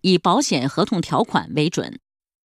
以保险合同条款为准。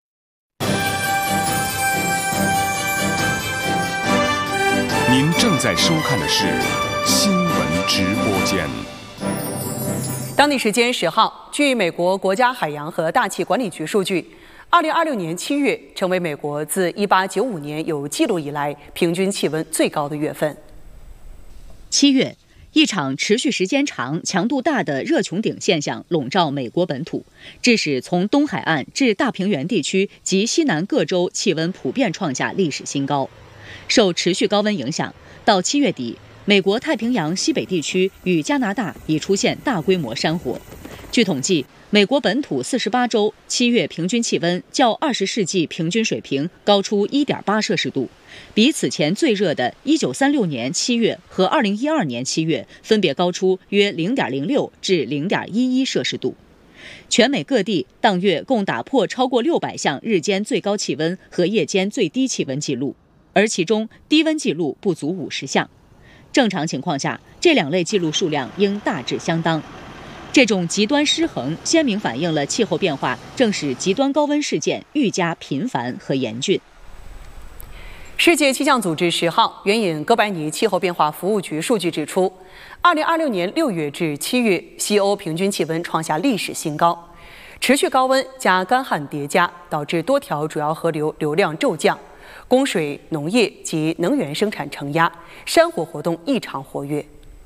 您正在收看的是新闻直播间。 当地时间10号，据美国国家海洋和大气管理局数据，2026年7月成为美国自1895年有记录以来平均气温最高的月份。 7月，一场持续时间长、强度大的热穹顶现象笼罩美国本土，致使从东海岸至大平原地区及西南各州气温普遍创下历史新高。受持续高温影响，到7月底，美国太平洋西北地区与加拿大已出现大规模山火。据统计，美国本土48州7月平均气温较20世纪平均水平高出 1.8摄氏度，比此前最热的1936年7月和2012年7月分别高出约 0.06 至 0.11摄氏度。全美各地当月共打破超过600项日间最高气温和夜间最低气温记录，而其中低温记录不足50项。正常情况下，这两类记录数量应大致相当。这种极端失衡鲜明反映了气候变化正使极端高温事件愈加频繁和严峻。 世界气象组织10号援引哥白尼气候变化服务局数据指出，2026年6月至7月，西欧平均气温创下历史新高，持续高温加干旱叠加，导致多条主要河流流量骤降，供水、农业及能源生产承压，山火活动异常活跃。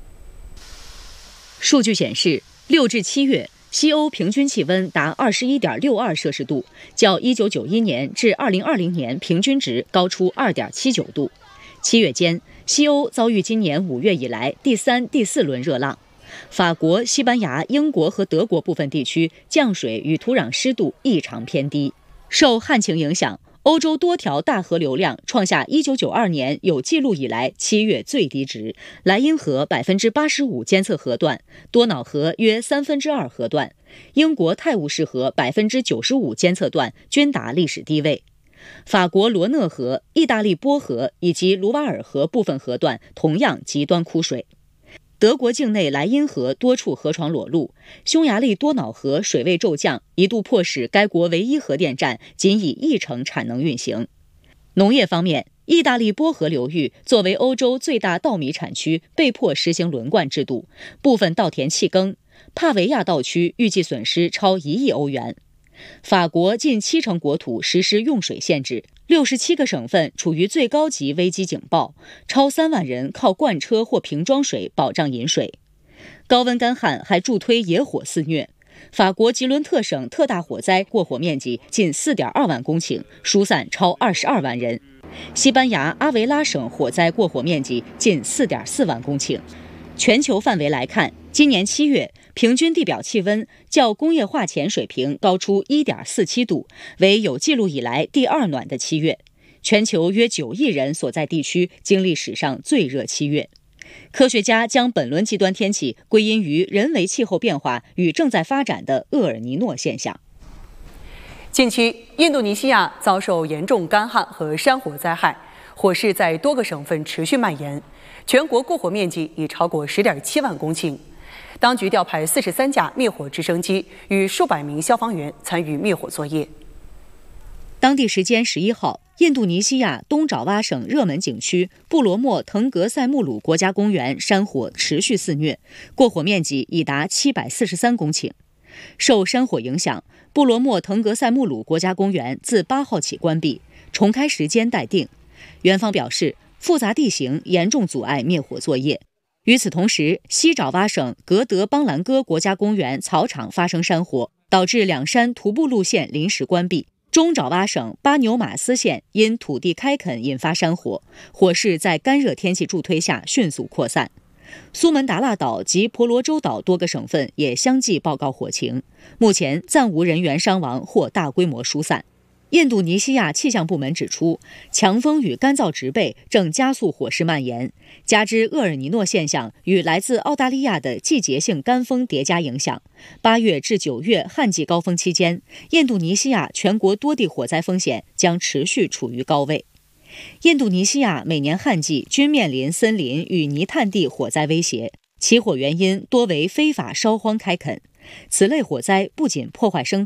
数据显示，6至7月，西欧平均气温达 21.62 摄氏度，较1991年至2020年平均值高出 2.79 度。7月间，西欧遭遇今年5月以来第3、第4轮热浪。法国、西班牙、英国和德国部分地区降水与土壤湿度异常偏低。受旱情影响，欧洲多条大河流量创下1992年有记录以来7月最低值，莱茵河 85% 监测河段，多瑙河约2/3河段，英国泰晤士河 95% 监测段均达历史低位。法国罗讷河、意大利波河以及卢瓦尔河部分河段同样极端枯水。德国境内莱茵河多处河床裸露，匈牙利多瑙河水位骤降，一度迫使该国唯一核电站仅以1成产能运行。农业方面，意大利波河流域作为欧洲最大稻米产区，被迫实行轮灌制度，部分稻田弃耕，帕维亚稻区预计损失超1亿欧元。法国近70%国土实施用水限制，67个省份处于最高级危机警报，超3万人靠罐车或瓶装水保障饮水。高温干旱还助推野火肆虐。法国吉伦特省特大火灾过火面积近 4.2 万公顷，疏散超22万人。西班牙阿维拉省火灾过火面积近 4.4 万公顷。全球范围来看，今年7月平均地表气温较工业化前水平高出 1.47 度，为有记录以来第2暖的7月。全球约9亿人所在地区经历史上最热7月。科学家将本轮极端天气归因于人为气候变化与正在发展的厄尔尼诺现象。 近期，印度尼西亚遭受严重干旱和山火灾害，火势在多个省份持续蔓延，全国过火面积已超过 10.7 万公顷。当局调派43架灭火直升机与数百名消防员参与灭火作业。 当地时间11号，印度尼西亚东爪哇省热门景区布罗莫腾格塞穆鲁国家公园山火持续肆虐，过火面积已达743公顷。受山火影响，布罗莫腾格塞穆鲁国家公园自8号起关闭，重开时间待定。园方表示，复杂地形严重阻碍灭火作业。与此同时，西爪哇省格德邦兰戈国家公园草场发生山火，导致两山徒步路线临时关闭。中爪哇省巴纽马斯县因土地开垦引发山火，火势在干热天气助推下迅速扩散。苏门答腊岛及婆罗洲岛多个省份也相继报告火情，目前暂无人员伤亡或大规模疏散。印度尼西亚气象部门指出，强风与干燥植被正加速火势蔓延，加之厄尔尼诺现象与来自澳大利亚的季节性干风叠加影响，8月至9月旱季高峰期间，印度尼西亚全国多地火灾风险将持续处于高位。印度尼西亚每年旱季均面临森林与泥炭地火灾威胁，起火原因多为非法烧荒开垦。此类火灾不仅破坏生